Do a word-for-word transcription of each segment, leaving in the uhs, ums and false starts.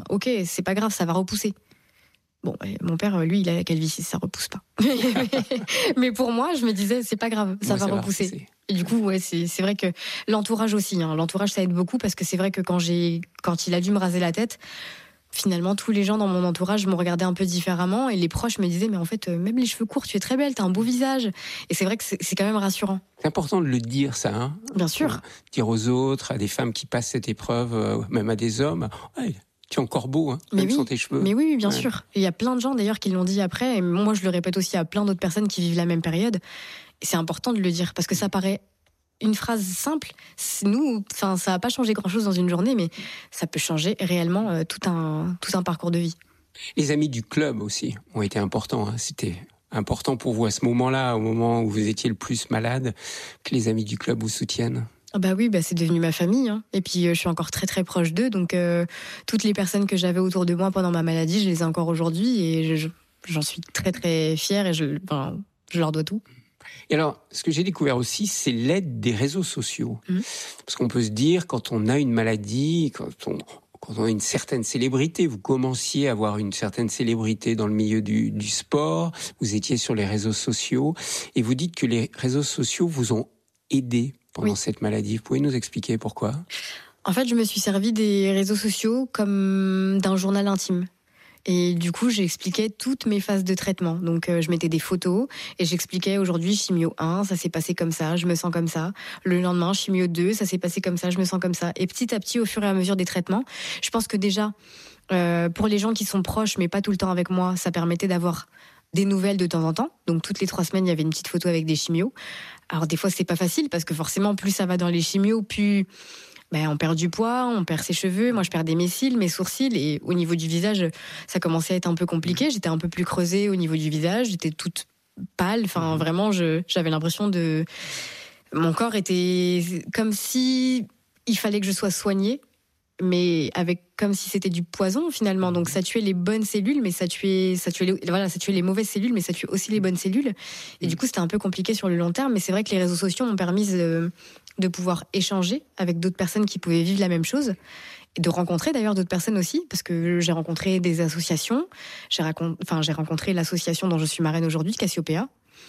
ok, c'est pas grave, ça va repousser. Bon, mon père, lui, il a la calvitie, ça repousse pas. Mais pour moi, je me disais, c'est pas grave, ça, ouais, va, ça repousser. va repousser. Et du coup, ouais, c'est, c'est vrai que l'entourage aussi, hein, l'entourage, ça aide beaucoup parce que c'est vrai que quand j'ai, quand il a dû me raser la tête, finalement, tous les gens dans mon entourage m'ont regardé un peu différemment et les proches me disaient, mais en fait, même les cheveux courts, tu es très belle, t'as un beau visage. Et c'est vrai que c'est, c'est quand même rassurant. C'est important de le dire, ça. Hein, bien sûr. Dire aux autres, à des femmes qui passent cette épreuve, même à des hommes. Ouais, tu es encore beau, hein, mais même oui, sans tes cheveux. Mais oui, bien ouais. sûr. Il y a plein de gens d'ailleurs qui l'ont dit après, et moi je le répète aussi à plein d'autres personnes qui vivent la même période. Et c'est important de le dire, parce que ça paraît une phrase simple. Nous, enfin, ça va pas changer grand-chose dans une journée, mais ça peut changer réellement euh, tout un, tout un parcours de vie. Les amis du club aussi ont été importants. Hein. C'était important pour vous à ce moment-là, au moment où vous étiez le plus malade, que les amis du club vous soutiennent. Ah bah oui, bah c'est devenu ma famille, hein. Et puis euh, je suis encore très très proche d'eux, donc euh, toutes les personnes que j'avais autour de moi pendant ma maladie, je les ai encore aujourd'hui et je, j'en suis très très fière et je, enfin, je leur dois tout. Et alors, ce que j'ai découvert aussi, c'est l'aide des réseaux sociaux. Mmh. Parce qu'on peut se dire, quand on a une maladie, quand on, quand on a une certaine célébrité, vous commenciez à avoir une certaine célébrité dans le milieu du, du sport, vous étiez sur les réseaux sociaux, et vous dites que les réseaux sociaux vous ont aidé pendant oui. cette maladie. Vous pouvez nous expliquer pourquoi ? En fait, je me suis servi des réseaux sociaux comme d'un journal intime. Et du coup, j'expliquais toutes mes phases de traitement. Donc, euh, je mettais des photos et j'expliquais aujourd'hui chimio un, ça s'est passé comme ça, je me sens comme ça. Le lendemain, chimio deux, ça s'est passé comme ça, je me sens comme ça. Et petit à petit, au fur et à mesure des traitements, je pense que déjà, euh, pour les gens qui sont proches, mais pas tout le temps avec moi, ça permettait d'avoir des nouvelles de temps en temps. Donc, toutes les trois semaines, il y avait une petite photo avec des chimios. Alors, des fois, c'est pas facile parce que forcément, plus ça va dans les chimios, plus... Ben, on perd du poids, on perd ses cheveux, moi je perdais mes cils, mes sourcils, et au niveau du visage, ça commençait à être un peu compliqué, j'étais un peu plus creusée au niveau du visage, j'étais toute pâle, enfin vraiment, je, j'avais l'impression de... Mon corps était comme si il fallait que je sois soignée, mais avec comme si c'était du poison finalement, donc ça tuait les bonnes cellules, mais ça tuait, ça tuait les, voilà, ça tuait les mauvaises cellules, mais ça tuait aussi les bonnes cellules, et du coup c'était un peu compliqué sur le long terme, mais c'est vrai que les réseaux sociaux m'ont permis de... de pouvoir échanger avec d'autres personnes qui pouvaient vivre la même chose et de rencontrer d'ailleurs d'autres personnes aussi, parce que j'ai rencontré des associations, j'ai, racont... enfin, j'ai rencontré l'association dont je suis marraine aujourd'hui, Cassiopéa,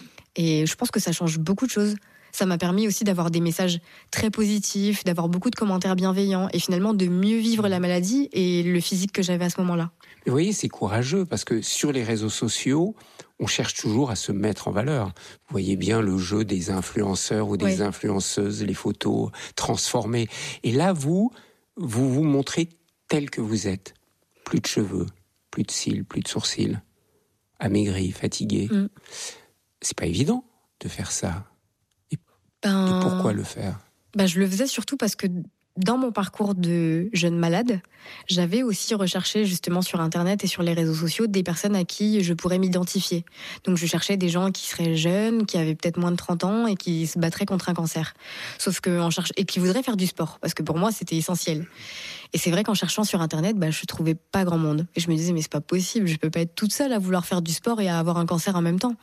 et je pense que ça change beaucoup de choses. Ça m'a permis aussi d'avoir des messages très positifs, d'avoir beaucoup de commentaires bienveillants et finalement de mieux vivre la maladie et le physique que j'avais à ce moment-là. Mais vous voyez, c'est courageux parce que sur les réseaux sociaux, on cherche toujours à se mettre en valeur. Vous voyez bien le jeu des influenceurs ou des oui. influenceuses, les photos transformées. Et là, vous, vous vous montrez tel que vous êtes. Plus de cheveux, plus de cils, plus de sourcils, amaigri, fatigué. Mm. C'est pas évident de faire ça. Et, ben, et pourquoi le faire ? Ben, je le faisais surtout parce que dans mon parcours de jeune malade, j'avais aussi recherché justement sur Internet et sur les réseaux sociaux des personnes à qui je pourrais m'identifier. Donc je cherchais des gens qui seraient jeunes, qui avaient peut-être moins de trente ans et qui se battraient contre un cancer. Sauf que en cherche... et qui voudraient faire du sport, parce que pour moi c'était essentiel. Et c'est vrai qu'en cherchant sur Internet, bah, je trouvais pas grand monde. Et je me disais mais c'est pas possible, je peux pas être toute seule à vouloir faire du sport et à avoir un cancer en même temps.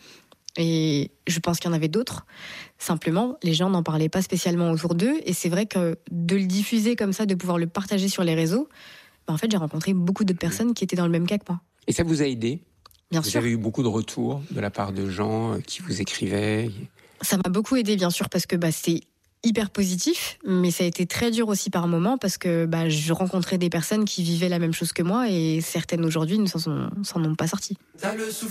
Et je pense qu'il y en avait d'autres. Simplement, les gens n'en parlaient pas spécialement autour d'eux. Et c'est vrai que de le diffuser comme ça, de pouvoir le partager sur les réseaux, ben en fait, j'ai rencontré beaucoup d'autres personnes qui étaient dans le même cas que moi. Et ça vous a aidé ? Bien vous sûr. Vous avez eu beaucoup de retours de la part de gens qui vous écrivaient ? Ça m'a beaucoup aidé, bien sûr, parce que bah, c'était hyper positif, mais ça a été très dur aussi par moments parce que bah, je rencontrais des personnes qui vivaient la même chose que moi et certaines aujourd'hui ne s'en, sont, s'en ont pas sorties.